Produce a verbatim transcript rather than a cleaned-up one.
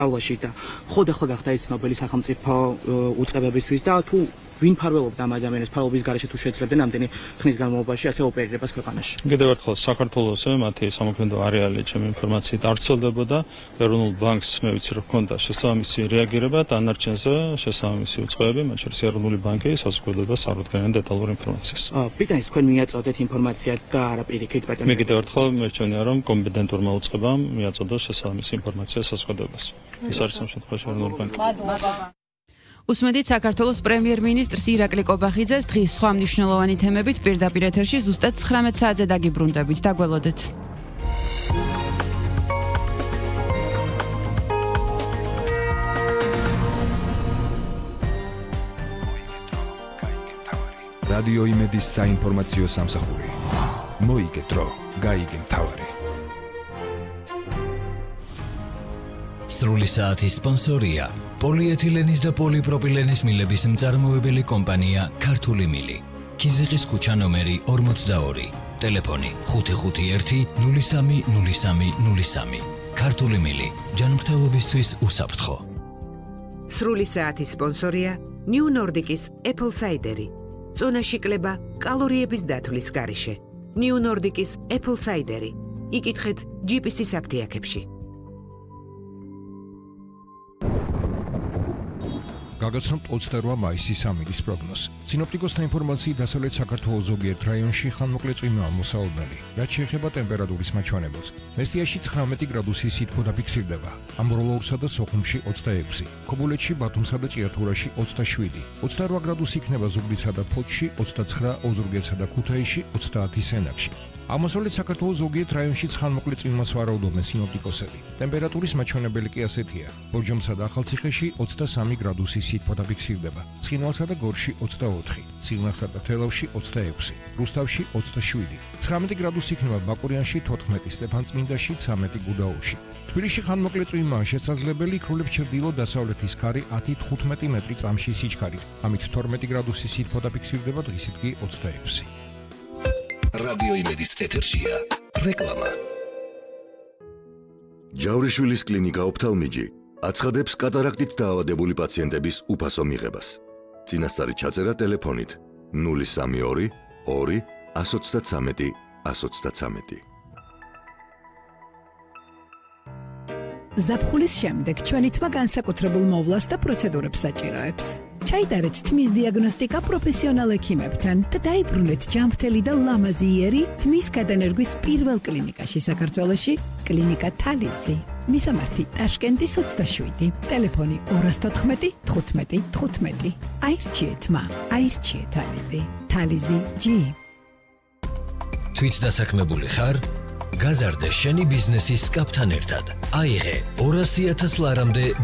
ალვაში და ხოდახლა გახდა ის ცნობილი სახელმწიფო უწყებებისთვის და თუ ვინ ფარველობდა ამ ადამიანის ფარველობის გარეშე თუ შეძლებდნენ ამდენი ხნის განმავლობაში ასე ოპერირებას ქვეყანაში. კიდევ ერთხელ საქართველოს მათი სამოქმედო არეალი ჩემი ინფორმაციით არ ვრცელდებოდა. ეროვნულ ბანკს მე ვიცი რომ ჰქონდა შესაბამისი რეაგირება და დანარჩენზე შესაბამისი უწყებები, მათ შორის ეროვნული ბანკი საზოგადოებას აღუდგენენ დეტალურ ინფორმაციას. Ბრიტანის თქვენ მიაწოდეთ ინფორმაცია და არა პირიქით ბატონო. მე კიდევ ერთხელ მერჩვენია რომ კომპეტენტურმა უწყებამ მიაწოდოს შესაბამისი ინფორმაცია საზოგადოებას. ეს არის ამ შემთხვევაში ეროვნული ბანკი. უსმედით საქართველოს პრემიერ-მინისტრს ირაკლი კობახიძეს დღის სხვა მნიშვნელოვანი თემებით პირდაპირ ეთერში ზუსტად ცხრამეტ საათზე დაგიბრუნდებით. დაგველოდეთ. რადიო იმედის საინფორმაციო სამსახური. მოიგე დრო, გაიგე მთავარი. სრული საათის სპონსორია პოლიეთილენის და პოლიპროპილენის მილების მწარმოებელი კომპანია ქართული მილი. ქიზიყის ქუჩა ნომერი ორმოცდაორი. ტელეფონი ხუთი ხუთი ერთი ნული სამი ნული სამი ნული სამი. ქართული მილი ჯანმრთელობისთვის უსაფრთხო. სრული საათის სპონსორია New Nordic-ის Apple Cider-ი. წონაში კლება კალორიების დათვლის გარეშე. New Nordic-ის Apple Cider-ი. იკითხეთ ჯი პი სი-ის აფთიაქებში. გაგაცნობთ ოცდარვა მაისის სამინდის პროგნოზს. სინოპტიკოსთა ინფორმაციით დასავლეთ საქართველოს ზოგიერთ რაიონში ხანმოკლე წვიმაა მოსალოდნელი. რაც შეეხება ტემპერატურის მაჩვენებელს, მესტიაში ცხრამეტი გრადუსი სითბო დაფიქსირდება. ამბროლოურსა და სოხუმში ოცდაექვსი, ქობულეთში, ბათუმსა და ჭიათურაში ოცდაშვიდი, ოცდარვა გრადუსი იქნება ზუგდიდსა და ფოთში, ოცდაცხრა ოზურგეთსა და ქუთაისში, ოცდაათი სენაკში. აღმოსავლეთ საქართველოს ზოგიერთ რაიონში ხანმოკლე წვიმას ვარაუდობენ სინოპტიკოსები. ტემპერატურის მაჩვენებელი კი ასეთია: ბორჯომსა და ახალციხეში ოცდასამი გრადუსი სითბო დაფიქსირდება, ცხინვალსა და გორში ოცდაოთხი, ციხნახსა და თელავში ოცდაექვსი, რუსთავში ოცდაშვიდი, ცხრამეტი გრადუსი იქნება ბაკურიანში, თოთხმეტი სტეფანწმინდაში, ცამეტი გუდაურში. თბილისში ხანმოკლე წვიმაა შესაძლებელი, იქრულებს ჩრდილო-დასავლეთის ქარი ათი თხუთმეტი მეტრი წამში სიჩქარით, ამით თორმეტი გრადუსი სითბო დაფიქსირდება, დღისით კი ოცდაექვსი. რადიო იმედის ეთერშია რეკლამა. ჯავრიშვილის კლინიკა ოფთალმიჯი აცხადებს კატარაქტით დაავადებული პაციენტების უფასო მიღებას. წინასწარი ჩაწერა ტელეფონით ნული სამი ორი ორი ათს ოცდათვრამეტი ათს ოცდათვრამეტი. ზაფხულის შემდეგ ჩვენი თმა განსაკუთრებულ მოვლას და პროცედურებს საჭიროებს. ჩაიტარეთ თმის დიაგნოსტიკა პროფესიონალ ექიმებთან და დაიბრუნეთ ჯანმრთელი და ლამაზი იერი თმის გადანერგვის პირველ კლინიკაში საქართველოში, კლინიკა თალიზი. მისამართი ტაშკენტის ოცდაშვიდი, ტელეფონი ორას თოთხმეტი თხუთმეტი თხუთმეტი. აირჩიეთ თმა, აირჩიეთ თალიზი. თალიზი ჯი. თვით დასაქმებული ხარ? გაზარდე შენი ბიზნესის კაპთან ერთად. აიღე ორასი ათას ლარამდე